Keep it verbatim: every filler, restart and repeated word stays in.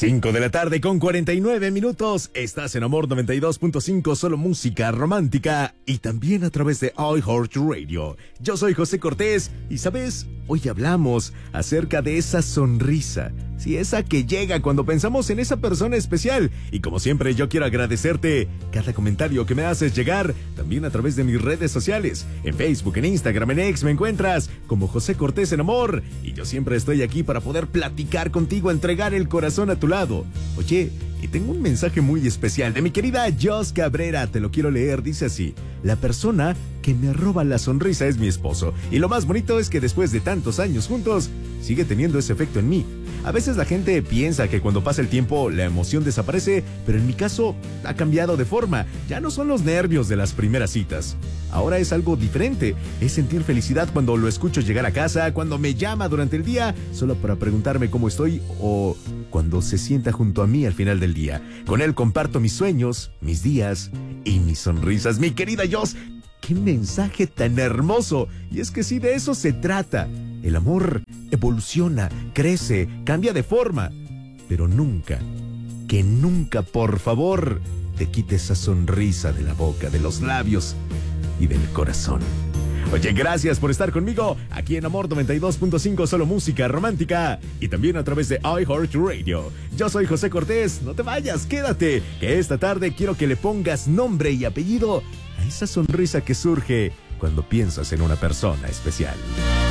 cinco de la tarde con cuarenta y nueve minutos. Estás en Amor noventa y dos punto cinco, solo música romántica y también a través de iHeartRadio. Yo soy José Cortés y, ¿sabes? Hoy hablamos acerca de esa sonrisa. Sí, esa que llega cuando pensamos en esa persona especial. Y como siempre, yo quiero agradecerte cada comentario que me haces llegar, también a través de mis redes sociales. En Facebook, en Instagram, en X me encuentras como José Cortés en Amor. Y yo siempre estoy aquí para poder platicar contigo, entregar el corazón a tu lado. Oye, y tengo un mensaje muy especial de mi querida Jos Cabrera, te lo quiero leer, dice así: la persona que me roba la sonrisa es mi esposo, y lo más bonito es que después de tantos años juntos, sigue teniendo ese efecto en mí. A veces la gente piensa que cuando pasa el tiempo la emoción desaparece, pero en mi caso ha cambiado de forma. Ya no son los nervios de las primeras citas. Ahora es algo diferente. Es sentir felicidad cuando lo escucho llegar a casa, cuando me llama durante el día solo para preguntarme cómo estoy, o cuando se sienta junto a mí al final del día. Con él comparto mis sueños, mis días y mis sonrisas. Mi querida Jos, ¡qué mensaje tan hermoso! Y es que sí, de eso se trata. El amor evoluciona, crece, cambia de forma, pero nunca, que nunca, por favor, te quite esa sonrisa de la boca, de los labios y del corazón. Oye, gracias por estar conmigo aquí en Amor noventa y dos punto cinco, solo música romántica, y también a través de iHeartRadio. Yo soy José Cortés, no te vayas, quédate, que esta tarde quiero que le pongas nombre y apellido a esa sonrisa que surge cuando piensas en una persona especial.